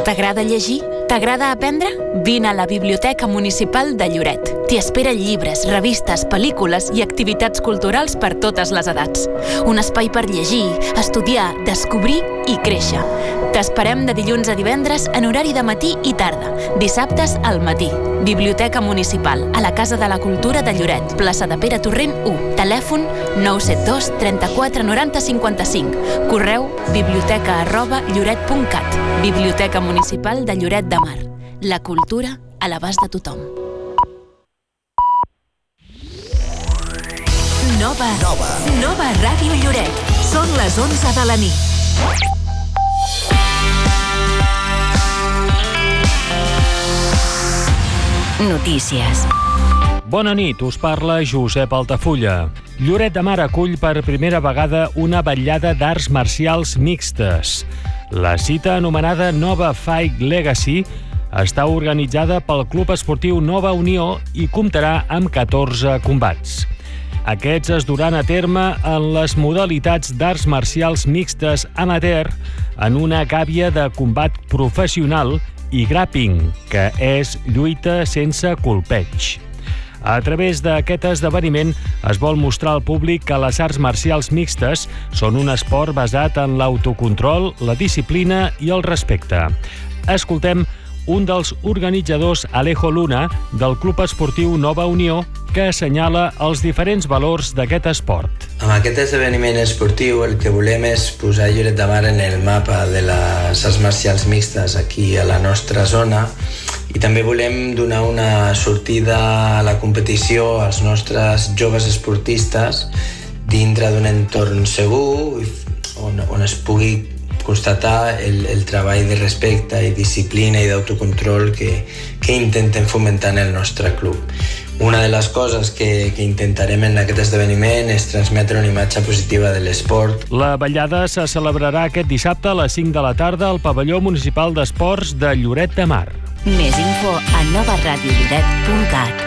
T'agrada llegir? T'agrada aprendre? Vine a la Biblioteca Municipal de Lloret. T'hi espera llibres, revistes, pel·lícules i activitats culturals per totes les edats. Un espai per llegir, estudiar, descobrir i créixer. T'esperem de dilluns a divendres en horari de matí i tarda, dissabtes al matí. Biblioteca Municipal, a la Casa de la Cultura de Lloret, plaça de Pere Torrent 1, telèfon 972 34 90 55, correu biblioteca@lloret.cat. Biblioteca Municipal de Lloret de Mar. La cultura a l'abast de tothom. Nova Ràdio Lloret. Són les 11 de la nit. Notícies. Bona nit, us parla Josep Altafulla. Lloret de Mar acull per primera vegada una vetllada d'arts marcials mixtes. La cita, anomenada Nova Fight Legacy, està organitzada pel Club Esportiu Nova Unió i comptarà amb 14 combats. Aquests es duran a terme en les modalitats d'arts marcials mixtes amateur en una gàbia de combat professional i grappling, que és lluita sense colpeig. A través d'aquest esdeveniment es vol mostrar al públic que les arts marcials mixtes són un esport basat en l'autocontrol, la disciplina i el respecte. Escoltem un dels organitzadors, Alejo Luna, del Club Esportiu Nova Unió, que assenyala els diferents valors d'aquest esport. Amb aquest esdeveniment esportiu el que volem és posar Lloret de Mar en el mapa de les arts marcials mixtes aquí a la nostra zona i també volem donar una sortida a la competició als nostres joves esportistes dintre d'un entorn segur on es pugui constatar el treball de respecte i disciplina i d'autocontrol que intentem fomentar en el nostre club. Una de les coses que intentarem en aquest esdeveniment és transmetre una imatge positiva de l'esport. La vetllada se celebrarà aquest dissabte a les 5 de la tarda al pavelló municipal d'esports de Lloret de Mar. Més info a novaradiolloret.cat.